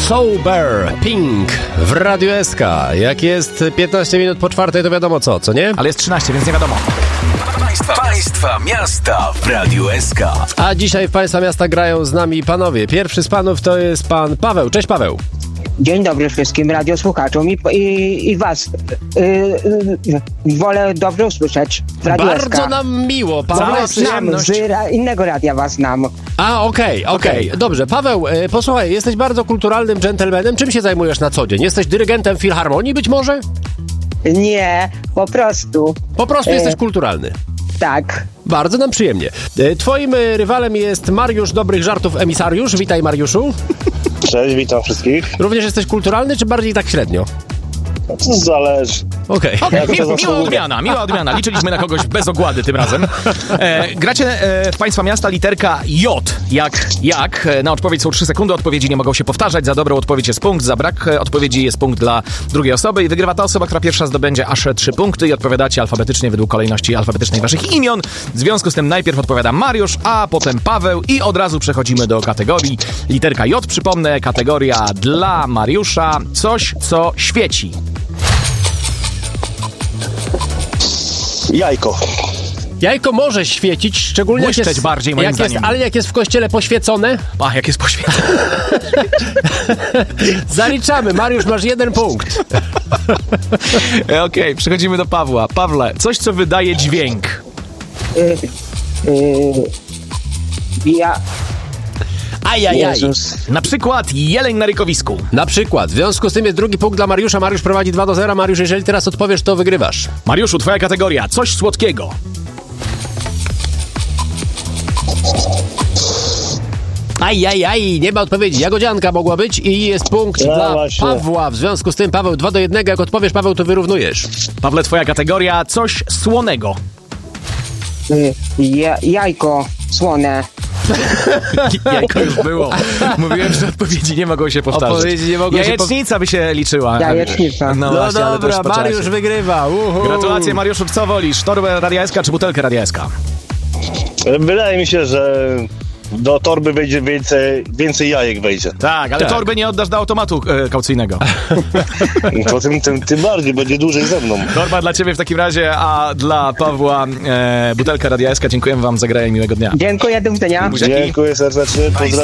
Sober, Pink w Radiu SK. Jak jest 15 minut po 4, to wiadomo co nie? Ale jest 13, więc nie wiadomo. Państwa miasta w Radiu SK. A dzisiaj w Państwa miasta grają z nami panowie. Pierwszy z panów to jest pan Paweł. Cześć Paweł. Dzień dobry wszystkim radiosłuchaczom i was. Wolę dobrze usłyszeć w Radiu Bardzo SK. nam miło. Paweł, Znam, z innego radia was znam. A, okej. Dobrze. Paweł, posłuchaj, jesteś bardzo kulturalnym dżentelmenem. Czym się zajmujesz na co dzień? Jesteś dyrygentem filharmonii być może? Nie, po prostu. Po prostu jesteś kulturalny. Tak. Bardzo nam przyjemnie. Twoim rywalem jest Mariusz Dobrych Żartów Emisariusz. Witaj, Mariuszu. Cześć, witam wszystkich. Również jesteś kulturalny, czy bardziej tak średnio? To zależy. Okej. Miła odmiana. Liczyliśmy na kogoś bez ogłady tym razem. Gracie w Państwa miasta literka J. Jak? Na odpowiedź są 3 sekundy, odpowiedzi nie mogą się powtarzać. Za dobrą odpowiedź jest punkt, za brak odpowiedzi jest punkt dla drugiej osoby i wygrywa ta osoba, która pierwsza zdobędzie aż 3 punkty i odpowiadacie alfabetycznie według kolejności alfabetycznej waszych imion. W związku z tym najpierw odpowiada Mariusz, a potem Paweł i od razu przechodzimy do kategorii. Literka J, przypomnę, kategoria dla Mariusza. Coś, co świeci. Jajko. Jajko może świecić, szczególnie Błyszczeć jak jest, bardziej, moim zdaniem. Ale jak jest w kościele poświecone, Jak jest poświęcone. zaliczamy. Mariusz, masz 1 punkt. Okej, przechodzimy do Pawła. Pawle, coś, co wydaje dźwięk. Ajajaj. Jezus. Na przykład jeleń na rykowisku. Na przykład. W związku z tym jest drugi punkt dla Mariusza. Mariusz prowadzi 2-0. Mariusz, jeżeli teraz odpowiesz, to wygrywasz. Mariuszu, twoja kategoria. Coś słodkiego. Ajajaj, nie ma odpowiedzi. Jagodzianka mogła być i jest punkt dla właśnie. Pawła. W związku z tym, Paweł, 2-1. Jak odpowiesz, Paweł, to wyrównujesz. Pawle, twoja kategoria. Coś słonego. Jajko słone. Jajko już było. Mówiłem, że odpowiedzi nie mogą się powtarzać. Odpowiedzi nie mogą się Jajecznica by się liczyła. Jajecznica. No, No właśnie, ale to już dobra, po Mariusz czasie. wygrywa. Uhu. Gratulacje, Mariuszu. Co wolisz? Torbę Radia SK czy butelkę Radia SK? Wydaje mi się, że do torby wejdzie więcej jajek wejdzie. Tak, ale torby nie oddasz do automatu kaucyjnego. To tym bardziej, będzie dłużej ze mną. Torba dla ciebie w takim razie, a dla Pawła butelka Radia SK. Dziękujemy wam za grę i miłego dnia. Dziękuję, do widzenia. Buziaki. Dziękuję serdecznie, pozdrawiam.